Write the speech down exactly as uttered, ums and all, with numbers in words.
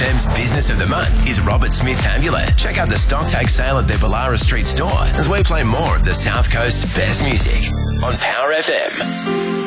M's Business of the Month is Robert Smith Amulet. Check out the stock take sale at their Ballara Street store as we play more of the South Coast's best music on Power F M.